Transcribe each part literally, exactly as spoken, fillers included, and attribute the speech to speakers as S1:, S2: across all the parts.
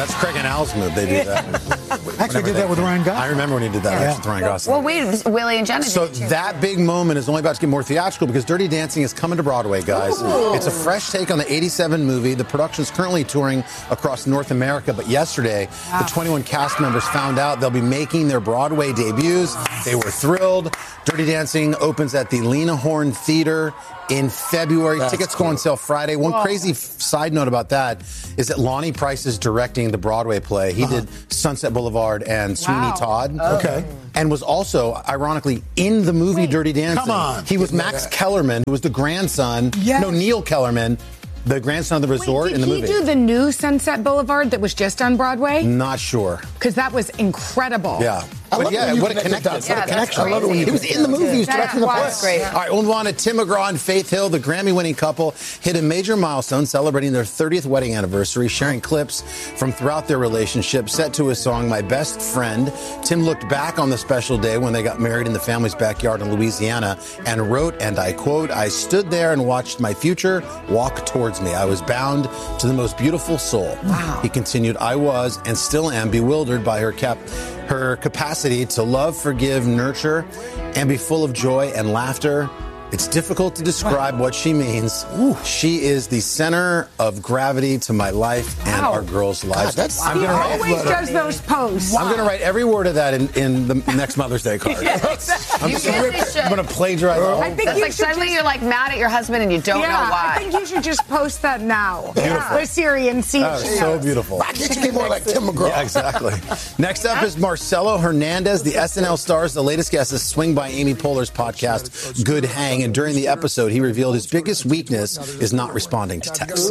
S1: That's Craig and Al's move. They do that.
S2: Actually, did that with Ryan Gosling.
S1: I remember when he did that
S2: Yeah.
S1: actually with Ryan Gosling.
S3: Well, wait, Willie and Jenna
S1: So
S3: did it too.
S1: that big moment is only about to get more theatrical because Dirty Dancing is coming to Broadway, guys.
S3: Ooh.
S1: It's a fresh take on the eighty-seven movie. The production is currently touring across North America, but yesterday, wow. the twenty-one cast members found out they'll be making their Broadway debuts. They were thrilled. Dirty Dancing opens at the Lena Horne Theater in February.
S4: That's
S1: Tickets
S4: cool.
S1: go on sale Friday. One
S4: Whoa.
S1: crazy f- side note about that is that Lonnie Price is directing the Broadway play. He uh-huh. did Sunset Boulevard and Sweeney
S4: Wow.
S1: Todd.
S4: Oh. Okay.
S1: And was also, ironically, in the movie
S4: Wait,
S1: Dirty Dancing.
S4: come on.
S1: He was Max Kellerman, who was the grandson.
S5: Yes.
S1: No, Neil Kellerman, the grandson of the resort
S5: Wait,
S1: in the
S5: did
S1: movie.
S5: he do the new Sunset Boulevard that was just on Broadway?
S1: Not sure.
S5: Because that was incredible.
S1: Yeah.
S4: I
S1: But
S4: love
S1: yeah,
S4: when you
S1: what a
S4: connect
S1: connection.
S4: the dots.
S5: Yeah,
S4: What a
S5: that's
S4: connection. I love it when you
S1: He was
S4: connect
S1: in the
S4: the
S1: movie. He was
S5: That
S1: directing the play.
S5: was great.
S1: All right, Unwanted, Tim McGraw and Faith Hill, the Grammy-winning couple, hit a major milestone celebrating their thirtieth wedding anniversary, sharing clips from throughout their relationship set to a song, My Best Friend. Tim looked back on the special day when they got married in the family's backyard in Louisiana and wrote, and I quote, I stood there and watched my future walk towards me. I was bound to the most beautiful soul.
S5: Wow.
S1: He continued, I was and still am bewildered by her cap- her capacity to love, forgive, nurture, and be full of joy and laughter. It's difficult to describe what she means. Ooh. She is the center of gravity to my life and
S5: Wow.
S1: our girls' lives.
S4: God, that's-
S1: I'm
S5: He
S1: going to write.
S5: always does those posts.
S1: I'm going to write every word of that in, in the next Mother's Day card.
S5: Yeah, exactly.
S1: I'm
S3: You
S1: just gonna
S3: really
S1: rip-
S3: should.
S1: I'm going to plagiarize all
S5: I
S1: of
S5: think
S1: that.
S3: It's
S5: you
S3: like
S5: should
S3: suddenly
S5: just-
S3: you're like mad at your husband and you don't
S5: yeah,
S3: know why.
S5: I think you should just post that now.
S1: Beautiful.
S5: With Siri and see
S1: That
S5: if
S1: is
S5: she
S1: so
S5: knows.
S1: beautiful.
S4: I get you get more like Tim McGraw.
S1: Yeah, exactly. Next up is Marcelo Hernandez, the S N L stars. The latest guest is Swing by Amy Poehler's podcast, Good Hang. And during the episode, he revealed his biggest weakness is not responding to texts.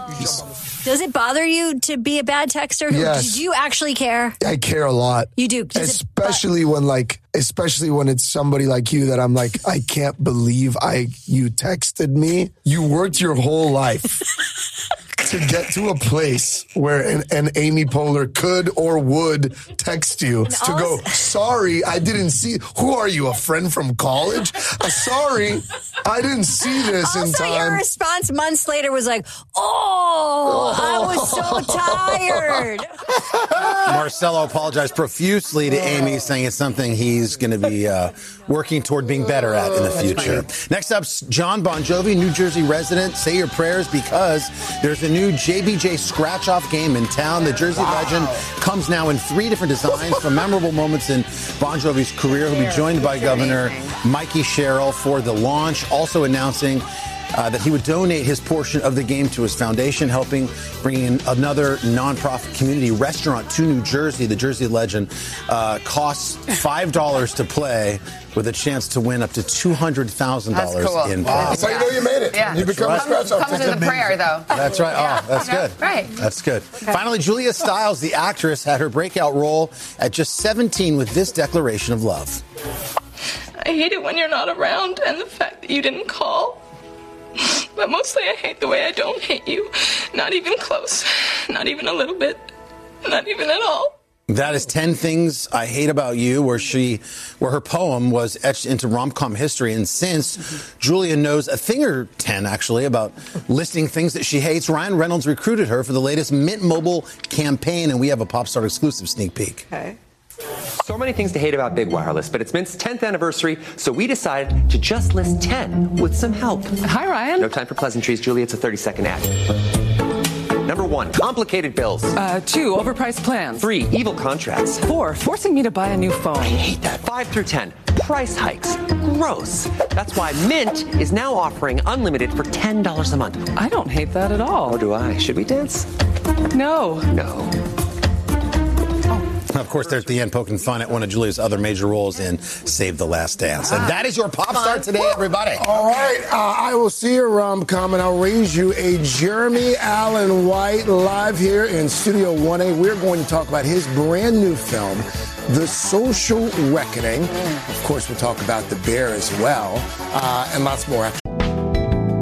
S6: Does it bother you to be a bad texter?
S4: Yes.
S6: Do you actually care?
S4: I care a lot.
S6: You do. Does it-
S4: Especially when like, especially when it's somebody like you that I'm like, I can't believe I you texted me. You worked your whole life to get to a place where an, an Amy Poehler could or would text you to
S6: all
S4: go,
S6: of-
S4: sorry, I didn't see. Who are you, a friend from college? Uh, sorry, I didn't see this in
S6: Also, your
S4: time.
S6: response months later was like, oh, I was so tired.
S1: Marcelo apologized profusely to Amy, saying it's something he's going to be uh, working toward being better at in the future. Next up, John Bon Jovi, New Jersey resident. Say your prayers because there's a new J B J scratch-off game in town. The Jersey wow. legend comes now in three different designs from memorable moments in Bon Jovi's career. He'll be joined by Governor Mikey Sherrill for the launch, also announcing Uh, that he would donate his portion of the game to his foundation, helping bring in another nonprofit community restaurant to New Jersey. The Jersey legend uh, costs five dollars to play with a chance to win up to two hundred thousand dollars
S3: cool.
S1: in
S4: Wow.
S1: prizes.
S4: That's how you know you made it.
S3: Yeah.
S4: You become
S1: right.
S4: a scratch off.
S3: Comes with a prayer, though.
S1: That's right.
S3: Yeah.
S1: Oh, that's
S3: Yeah.
S1: good.
S3: Right.
S1: That's good. Finally, Julia Stiles, the actress, had her breakout role at just seventeen with this declaration of love.
S7: I hate it when you're not around and the fact that you didn't call. But mostly I hate the way I don't hate you. Not even close. Not even a little bit. Not even at all.
S1: That is ten Things I Hate About You, where she, where her poem was etched into rom-com history. And since Julia knows a thing or ten, actually, about listing things that she hates, Ryan Reynolds recruited her for the latest Mint Mobile campaign, and we have a Popstar exclusive sneak peek.
S8: Okay. So many things to hate about Big Wireless, but it's Mint's tenth anniversary, so we decided to just list ten with some help.
S9: Hi, Ryan.
S8: No time for pleasantries, Julie. It's a thirty-second ad. Number one, complicated bills.
S9: Uh, two, overpriced plans.
S8: Three, evil contracts.
S9: Four, forcing me to buy a new phone.
S8: I hate that. Five through ten, price hikes. Gross. That's why Mint is now offering unlimited for ten dollars a month.
S9: I don't hate that at all.
S8: Or do I? Should we dance?
S9: No.
S8: No.
S1: Of course, they're at the end poking fun at one of Julia's other major roles in Save the Last Dance. And that is your pop star today, everybody.
S4: All right. Uh, I will see your rom-com, and I'll raise you a Jeremy Allen White live here in Studio one A. We're going to talk about his brand new film, The Social Reckoning. Of course, we'll talk about The Bear as well, uh, and lots more after.